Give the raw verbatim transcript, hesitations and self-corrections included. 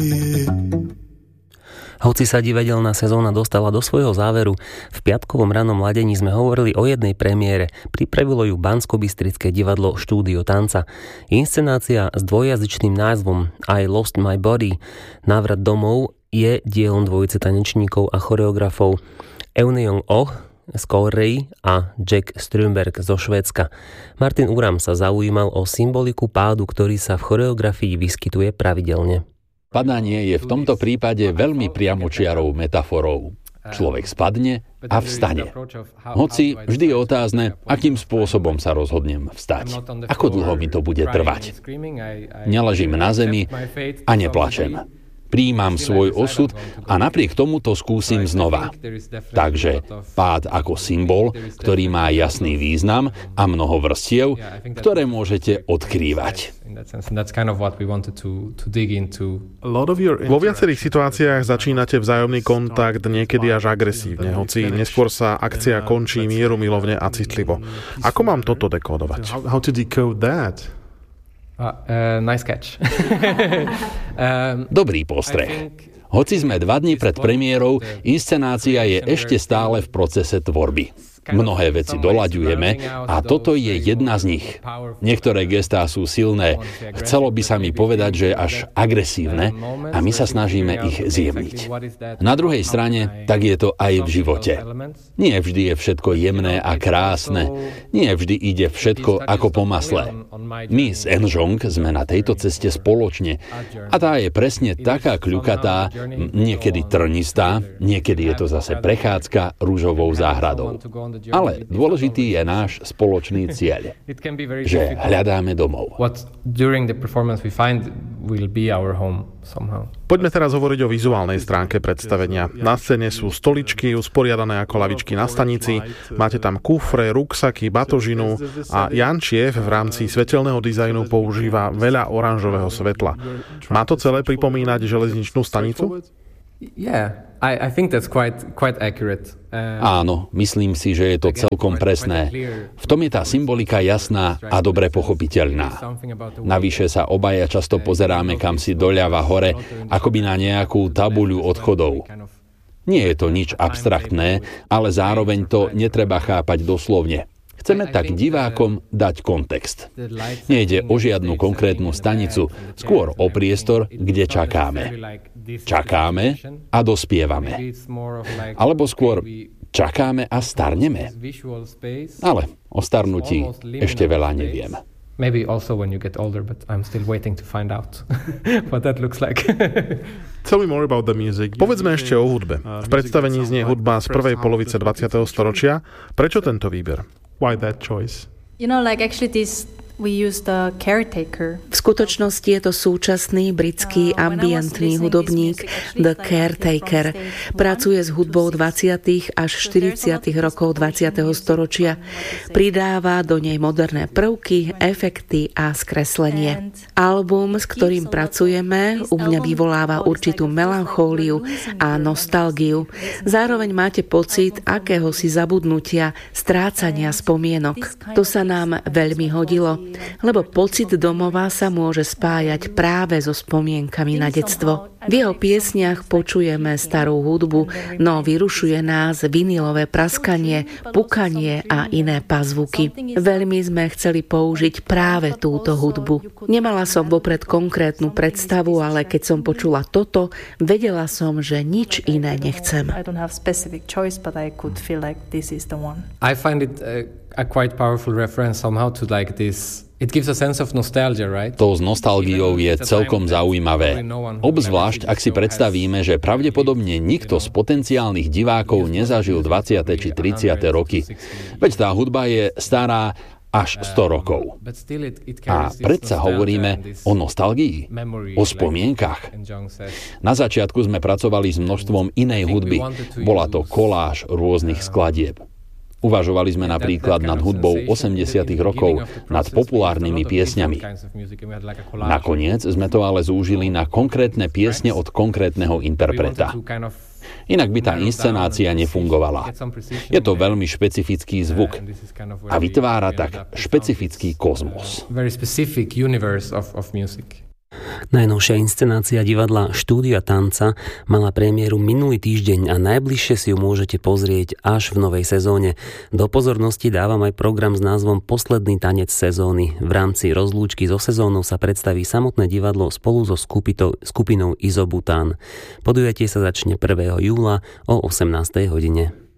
Hoci sa divadelná sezóna dostala do svojho záveru, v piatkovom ranom ladení sme hovorili o jednej premiére. Pripravilo ju Banskobystrické divadlo Štúdio tanca. Inscenácia s dvojjazyčným názvom I Lost My Body, návrat domov, je dielom dvojice tanečníkov a choreografov Eunyoung Oh z Kórey a Jack Strömberg zo Švédska. Martin Uram sa zaujímal o symboliku pádu, ktorý sa v choreografii vyskytuje pravidelne. Padanie je v tomto prípade veľmi priamočiarou metaforou. Človek spadne a vstane. Hoci vždy je otázne, akým spôsobom sa rozhodnem vstať. Ako dlho mi to bude trvať. Neležím na zemi a neplačem. Prijímam svoj osud a napriek tomu to skúsim znova. Takže pád ako symbol, ktorý má jasný význam a mnoho vrstiev, ktoré môžete odkrývať. Vo viacerých situáciách začínate vzájomný kontakt niekedy až agresívne, hoci neskôr sa akcia končí mierumilovne a citlivo. Ako mám toto dekódovať? How to decode that? Uh, uh, nice catch. um, Dobrý postreh. Hoci sme dva dni pred premiérou, inscenácia je ešte stále v procese tvorby. Mnohé veci doľaďujeme a toto je jedna z nich. Niektoré gestá sú silné. Chcelo by sa mi povedať, že až agresívne a my sa snažíme ich zjemniť. Na druhej strane, tak je to aj v živote. Nie vždy je všetko jemné a krásne. Nie vždy ide všetko ako po masle. My s Eunyoung sme na tejto ceste spoločne a tá je presne taká kľukatá, niekedy trnistá, niekedy je to zase prechádzka rúžovou záhradou. Ale dôležitý je náš spoločný cieľ, že hľadáme domov. Poďme teraz hovoriť o vizuálnej stránke predstavenia. Na scéne sú stoličky usporiadané ako lavičky na stanici, máte tam kufre, ruksaky, batožinu a Jančiev v rámci svetelného dizajnu používa veľa oranžového svetla. Má to celé pripomínať železničnú stanicu? Yeah, I, I think that's quite, quite accurate. Uh, Áno, myslím si, že je to celkom presné. V tom je tá symbolika jasná a dobre pochopiteľná. Navyše sa obaja často pozeráme kamsi doľava hore, akoby na nejakú tabuľu odchodov. Nie je to nič abstraktné, ale zároveň to netreba chápať doslovne. Chceme tak divákom dať kontext. Nejde o žiadnu konkrétnu stanicu, skôr o priestor, kde čakáme. Čakáme a dospievame. Alebo skôr čakáme a starneme. Ale o starnutí ešte veľa neviem. Maybe also when you get older, but I'm still waiting to find out what that looks like. Tell me more about the music. Povedzme ešte o hudbe. V predstavení znie hudba z prvej polovice dvadsiateho storočia. Prečo tento výber? Why that choice? You know, like actually this we use the caretaker. V skutočnosti je to súčasný britský ambientný hudobník The Caretaker. Pracuje s hudbou dvadsiatych až štyridsiatych rokov dvadsiateho storočia. Pridáva do nej moderné prvky, efekty a skreslenie. Album, s ktorým pracujeme, u mňa vyvoláva určitú melanchóliu a nostalgiu. Zároveň máte pocit akéhosi zabudnutia, strácania spomienok. To sa nám veľmi hodilo, lebo pocit domova sa môže spájať práve so spomienkami na detstvo. V jeho piesniach počujeme starú hudbu, no vyrušuje nás vinilové praskanie, pukanie a iné pazvuky. Veľmi sme chceli použiť práve túto hudbu. Nemala som vopred konkrétnu predstavu, ale keď som počula toto, vedela som, že nič iné nechcem. I find it a, a quite powerful reference somehow to like this. It gives a sense of nostalgia, right? To s nostalgiou je celkom zaujímavé. Obzvlášť, ak si predstavíme, že pravdepodobne nikto z potenciálnych divákov nezažil dvadsiate či tridsiate roky. Veď tá hudba je stará až sto rokov. A predsa hovoríme o nostalgii, o spomienkach. Na začiatku sme pracovali s množstvom inej hudby. Bola to koláž rôznych skladieb. Uvažovali sme napríklad nad hudbou osemdesiatych rokov, nad populárnymi piesňami. Nakoniec sme to ale zúžili na konkrétne piesne od konkrétneho interpreta. Inak by tá inscenácia nefungovala. Je to veľmi špecifický zvuk a vytvára tak špecifický kozmos. Najnovšia inscenácia divadla Štúdia tanca mala premiéru minulý týždeň a najbližšie si ju môžete pozrieť až v novej sezóne. Do pozornosti dávam aj program s názvom Posledný tanec sezóny. V rámci rozlúčky so sezónou sa predstaví samotné divadlo spolu so skupinou, skupinou Izobután. Podujatie sa začne prvého júla o osemnástej hodine.